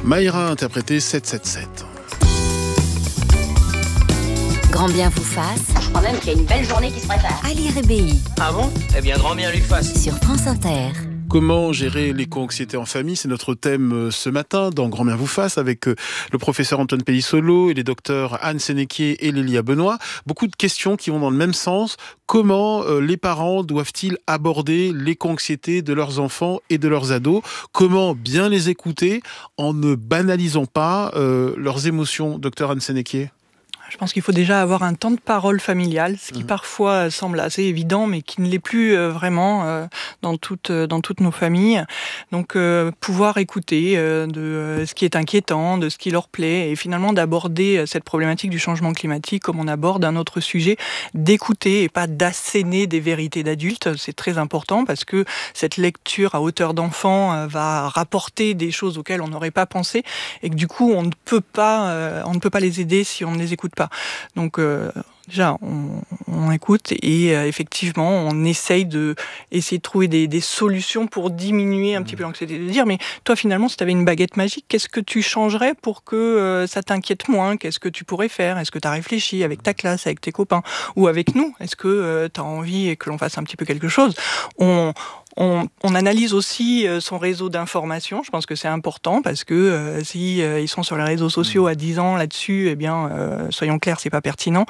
Maïra interprété 777. Grand bien vous fasse. Je crois même qu'il y a une belle journée qui se prépare. Ali Rébéi. Ah bon ? Eh bien, grand bien lui fasse. Sur France Inter. Comment gérer l'éco-anxiété en famille ? C'est notre thème ce matin dans Grand bien vous fasse avec le professeur Antoine Pellissolo et les docteurs Anne Sénéquier et Lélia Benoît. Beaucoup de questions qui vont dans le même sens. Comment les parents doivent-ils aborder l'éco-anxiété de leurs enfants et de leurs ados ? Comment bien les écouter en ne banalisant pas leurs émotions, docteur Anne Sénéquier ? Je pense qu'il faut déjà avoir un temps de parole familial, ce qui parfois semble assez évident, mais qui ne l'est plus vraiment dans toutes nos familles. Donc, pouvoir écouter de ce qui est inquiétant, de ce qui leur plaît, et finalement d'aborder cette problématique du changement climatique comme on aborde un autre sujet, d'écouter et pas d'asséner des vérités d'adultes. C'est très important parce que cette lecture à hauteur d'enfant va rapporter des choses auxquelles on n'aurait pas pensé, et que du coup, on ne peut pas les aider si on ne les écoute pas. Donc déjà, on écoute et effectivement, on essaye de trouver des solutions pour diminuer un petit peu l'anxiété. De dire, mais toi finalement, si tu avais une baguette magique, qu'est-ce que tu changerais pour que ça t'inquiète moins ? Qu'est-ce que tu pourrais faire ? Est-ce que tu as réfléchi avec ta classe, avec tes copains ou avec nous ? Est-ce que tu as envie que l'on fasse un petit peu quelque chose ? On analyse aussi son réseau d'information. Je pense que c'est important parce que si ils sont sur les réseaux sociaux à 10 ans là-dessus, eh bien, soyons clairs, c'est pas pertinent.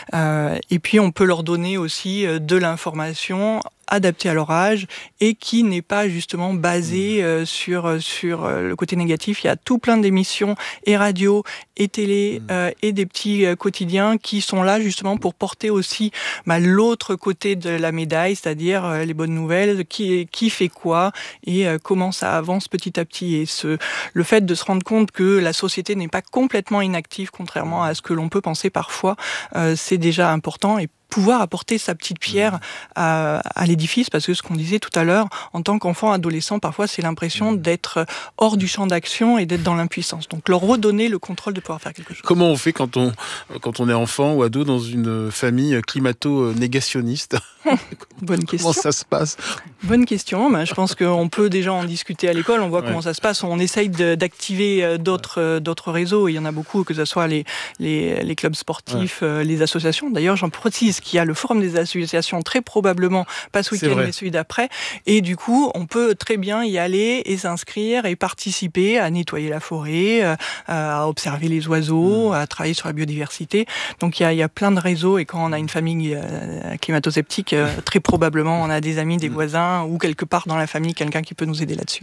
Et puis, on peut leur donner aussi de l'information adaptée à leur âge et qui n'est pas justement basée sur le côté négatif. Il y a tout plein d'émissions et radio et télé et des petits quotidiens qui sont là justement pour porter aussi l'autre côté de la médaille, c'est-à-dire les bonnes nouvelles, qui fait quoi et comment ça avance petit à petit. Et le fait de se rendre compte que la société n'est pas complètement inactive, contrairement à ce que l'on peut penser parfois, c'est déjà important. Et pouvoir apporter sa petite pierre à l'édifice, parce que ce qu'on disait tout à l'heure, en tant qu'enfant, adolescent, parfois c'est l'impression d'être hors du champ d'action et d'être dans l'impuissance. Donc leur redonner le contrôle de pouvoir faire quelque chose. Comment on fait quand on est enfant ou ado dans une famille climato-négationniste ? Bonne question. Comment ça se passe ? Bonne question. Je pense qu'on peut déjà en discuter à l'école. On voit comment ça se passe. On essaye d'activer d'autres réseaux. Il y en a beaucoup, que ce soit les clubs sportifs, les associations. D'ailleurs, j'en précise qu'il y a le forum des associations, très probablement, pas ce week-end, mais celui d'après. Et du coup, on peut très bien y aller et s'inscrire et participer à nettoyer la forêt, à observer les oiseaux, à travailler sur la biodiversité. Donc, il y a plein de réseaux. Et quand on a une famille climato-sceptique, très probablement, on a des amis, des voisins ou quelque part dans la famille, quelqu'un qui peut nous aider là-dessus.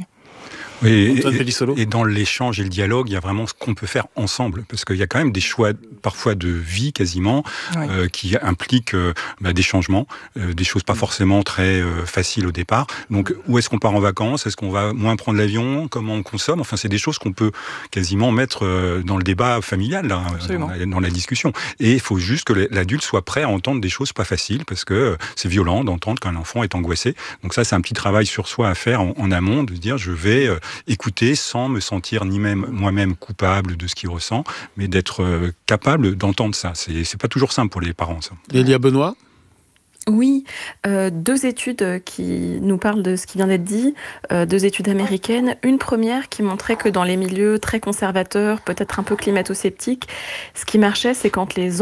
Oui, et dans l'échange et le dialogue, il y a vraiment ce qu'on peut faire ensemble, parce qu'il y a quand même des choix parfois de vie quasiment qui impliquent des changements, des choses pas forcément très faciles au départ. Donc où est-ce qu'on part en vacances ? Est-ce qu'on va moins prendre l'avion ? Comment on consomme ? Enfin, c'est des choses qu'on peut quasiment mettre dans le débat familial, là, dans la discussion. Et il faut juste que l'adulte soit prêt à entendre des choses pas faciles, parce que c'est violent d'entendre qu'un enfant est angoissé. Donc ça, c'est un petit travail sur soi à faire en amont, de dire je vais écouter sans me sentir ni même moi-même coupable de ce qu'il ressent, mais d'être capable d'entendre ça. C'est pas toujours simple pour les parents, ça. Lélia Benoît ? Oui, 2 études qui nous parlent de ce qui vient d'être dit, 2 études américaines. Une première qui montrait que dans les milieux très conservateurs, peut-être un peu climato-sceptiques, ce qui marchait, c'est quand les